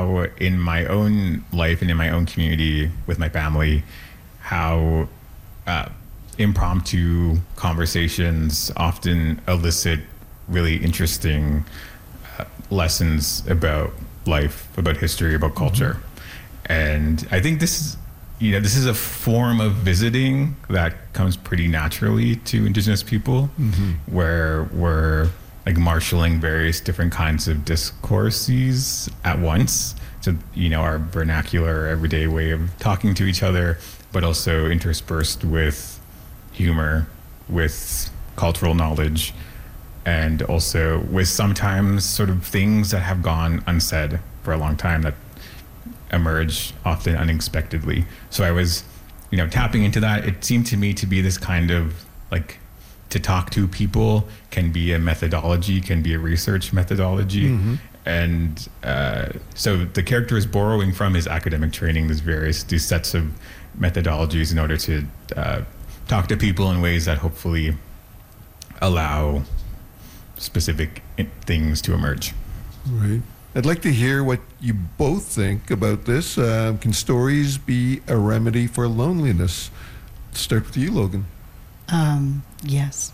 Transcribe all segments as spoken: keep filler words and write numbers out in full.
how in my own life and in my own community with my family, how uh, impromptu conversations often elicit really interesting uh, lessons about life, about history, about culture. Mm-hmm. And I think this is, you know, this is a form of visiting that comes pretty naturally to Indigenous people, mm-hmm. where we're like marshaling various different kinds of discourses at once. So, you know, our vernacular, everyday way of talking to each other, but also interspersed with humor, with cultural knowledge, and also with sometimes sort of things that have gone unsaid for a long time that emerge often unexpectedly. So I was, you know, tapping into that. It seemed to me to be this kind of like, to talk to people can be a methodology, can be a research methodology. Mm-hmm. And uh, so the character is borrowing from his academic training, these various, these sets of methodologies in order to uh, talk to people in ways that hopefully allow specific things to emerge. Right. I'd like to hear what you both think about this. Uh, can stories be a remedy for loneliness? Let's start with you, Logan. Um, yes.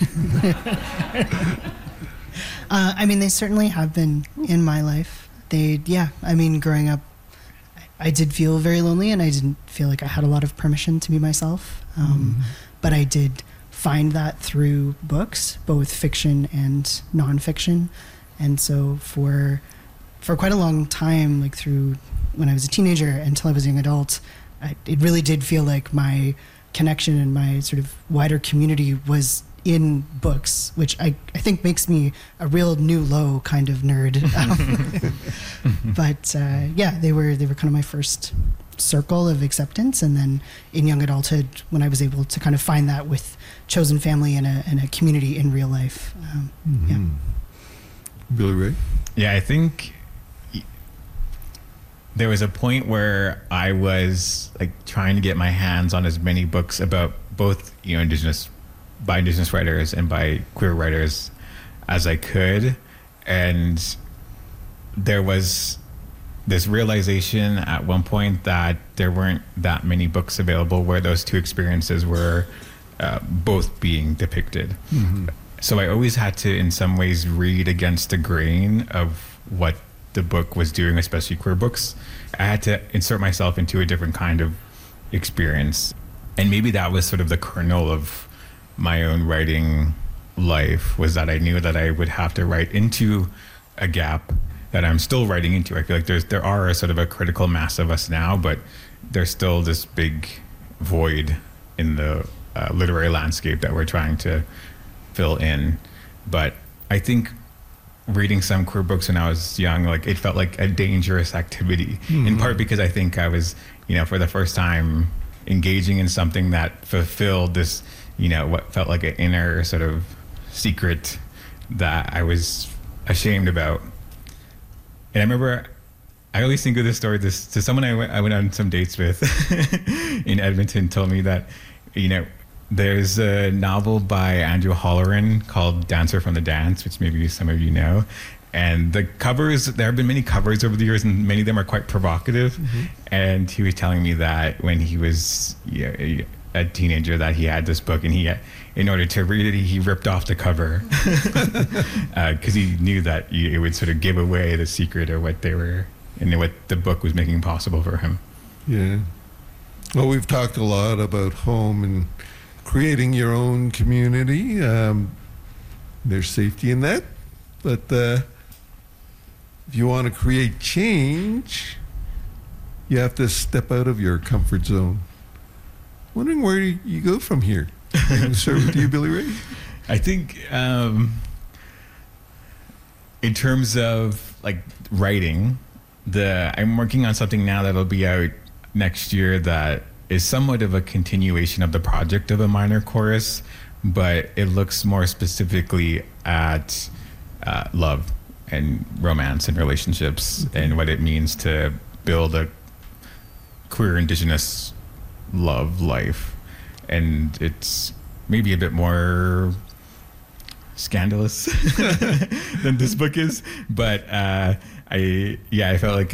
uh, I mean, they certainly have been in my life. They, yeah, I mean, growing up, I, I did feel very lonely, and I didn't feel like I had a lot of permission to be myself. Um, mm. But I did find that through books, both fiction and nonfiction. And so for for quite a long time, like through when I was a teenager until I was a young adult, I, it really did feel like my connection and my sort of wider community was in books, which I, I think makes me a real new low kind of nerd. Um, but uh, yeah, they were they were kind of my first circle of acceptance. And then in young adulthood, when I was able to kind of find that with chosen family and a, and a community in real life. Um, mm-hmm. Yeah. Billy Ray? Yeah, I think there was a point where I was like trying to get my hands on as many books about both, you know, Indigenous, by Indigenous writers and by queer writers as I could. And there was this realization at one point that there weren't that many books available where those two experiences were uh, both being depicted. Mm-hmm. So I always had to, in some ways, read against the grain of what the book was doing, especially queer books. I had to insert myself into a different kind of experience. And maybe that was sort of the kernel of my own writing life, was that I knew that I would have to write into a gap that I'm still writing into. I feel like there's there are a sort of a critical mass of us now, but there's still this big void in the uh, literary landscape that we're trying to fill in. But I think reading some queer books when I was young, like it felt like a dangerous activity, mm-hmm. in part because I think I was, you know, for the first time engaging in something that fulfilled this, you know, what felt like an inner sort of secret that I was ashamed about. And I remember, I always think of this story, this to someone I went, I went on some dates with in Edmonton, told me that, you know, there's a novel by Andrew Holleran called Dancer from the Dance, which maybe some of you know. And the covers, there have been many covers over the years, and many of them are quite provocative. Mm-hmm. And he was telling me that when he was you know, a teenager, that he had this book, and he, in order to read it, he ripped off the cover because uh, he knew that it would sort of give away the secret or what they were, and what the book was making possible for him. Yeah. Well, we've talked a lot about home and creating your own community. Um, there's safety in that, but uh, if you want to create change, you have to step out of your comfort zone. Wondering where you go from here. Maybe start with you, Billy Ray. I think um, in terms of like writing, the I'm working on something now that'll be out next year that is somewhat of a continuation of the project of a minor chorus, but it looks more specifically at uh, love and romance and relationships, mm-hmm. and what it means to build a queer Indigenous love life. And it's maybe a bit more scandalous than this book is, but uh, I yeah I felt like